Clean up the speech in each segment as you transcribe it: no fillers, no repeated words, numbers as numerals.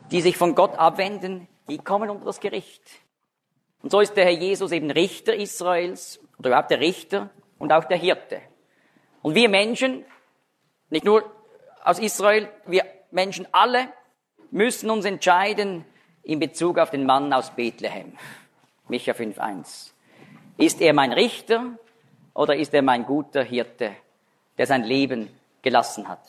die sich von Gott abwenden, die kommen unter das Gericht. Und so ist der Herr Jesus eben Richter Israels, oder überhaupt der Richter und auch der Hirte. Und wir Menschen, nicht nur aus Israel, wir Menschen alle müssen uns entscheiden in Bezug auf den Mann aus Bethlehem. Micha 5,1. Ist er mein Richter oder ist er mein guter Hirte, der sein Leben gelassen hat?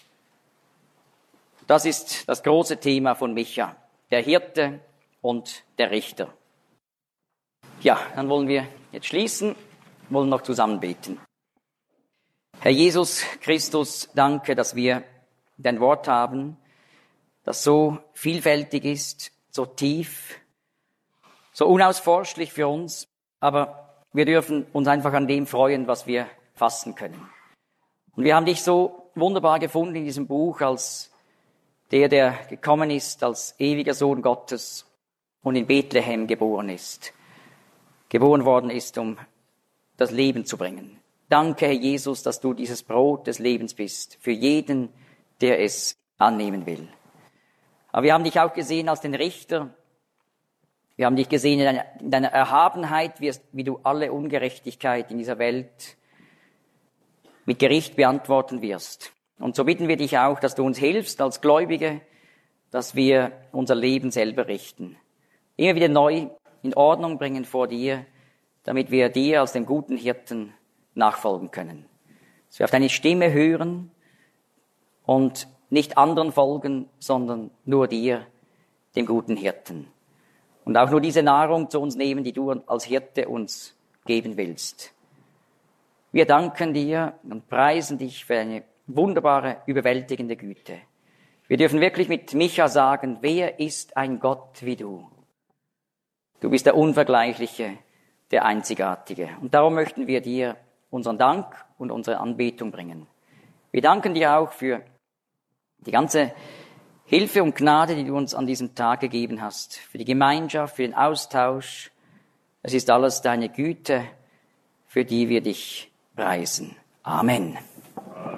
Das ist das große Thema von Micha, der Hirte und der Richter. Ja, dann wollen wir jetzt schließen, wollen noch zusammen beten. Herr Jesus Christus, danke, dass wir dein Wort haben, das so vielfältig ist, so tief, so unausforschlich für uns, aber wir dürfen uns einfach an dem freuen, was wir fassen können. Und wir haben dich so wunderbar gefunden in diesem Buch als der gekommen ist als ewiger Sohn Gottes und in Bethlehem geboren worden ist, um das Leben zu bringen. Danke, Herr Jesus, dass du dieses Brot des Lebens bist, für jeden, der es annehmen will. Aber wir haben dich auch gesehen als den Richter. Wir haben dich gesehen in deiner Erhabenheit, wie du alle Ungerechtigkeit in dieser Welt mit Gericht beantworten wirst. Und so bitten wir dich auch, dass du uns hilfst als Gläubige, dass wir unser Leben selber richten. Immer wieder neu in Ordnung bringen vor dir, damit wir dir als dem guten Hirten nachfolgen können. Dass wir auf deine Stimme hören und nicht anderen folgen, sondern nur dir, dem guten Hirten. Und auch nur diese Nahrung zu uns nehmen, die du als Hirte uns geben willst. Wir danken dir und preisen dich für deine wunderbare, überwältigende Güte. Wir dürfen wirklich mit Micha sagen, wer ist ein Gott wie du? Du bist der Unvergleichliche, der Einzigartige. Und darum möchten wir dir unseren Dank und unsere Anbetung bringen. Wir danken dir auch für die ganze Hilfe und Gnade, die du uns an diesem Tag gegeben hast, für die Gemeinschaft, für den Austausch. Es ist alles deine Güte, für die wir dich preisen. Amen.